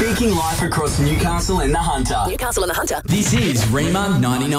Speaking live across Newcastle and the Hunter. This is Rima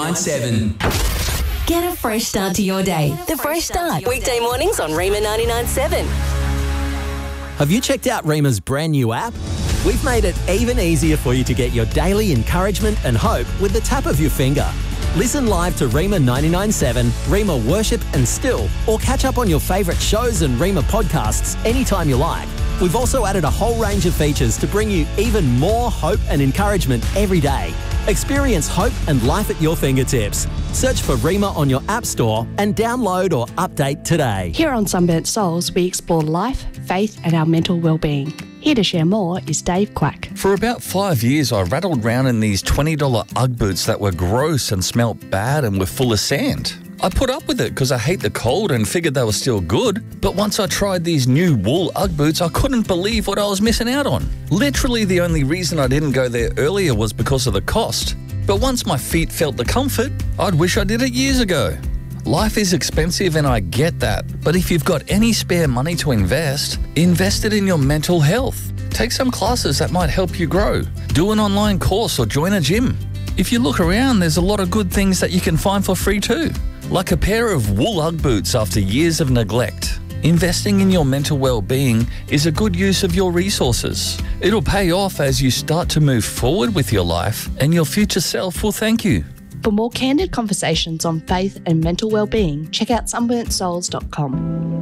99.7. Get a fresh start to your day. The Fresh Start. Weekday mornings on Rima 99.7. Have you checked out Rima's brand new app? We've made it even easier for you to get your daily encouragement and hope with the tap of your finger. Listen live to Rima 99.7, Rima Worship and Still, or catch up on your favourite shows and Rima podcasts anytime you like. We've also added a whole range of features to bring you even more hope and encouragement every day. Experience hope and life at your fingertips. Search for Rima on your app store and download or update today. Here on Sunburnt Souls, we explore life, faith and our mental well-being. Here to share more is Dave Quack. For about 5 years, I rattled around in these $20 Ugg boots that were gross and smelt bad and were full of sand. I put up with it because I hate the cold and figured they were still good. But once I tried these new wool Ugg boots, I couldn't believe what I was missing out on. Literally, the only reason I didn't go there earlier was because of the cost. But once my feet felt the comfort, I'd wish I did it years ago. Life is expensive and I get that, but if you've got any spare money to invest it in your mental health. Take some classes that might help you grow. Do an online course or join a gym. If you look around, there's a lot of good things that you can find for free too, like a pair of wool Ugg boots after years of neglect. Investing in your mental well-being is a good use of your resources. It'll pay off as you start to move forward with your life, and your future self will thank you. For more candid conversations on faith and mental well-being, check out sunburntsouls.com.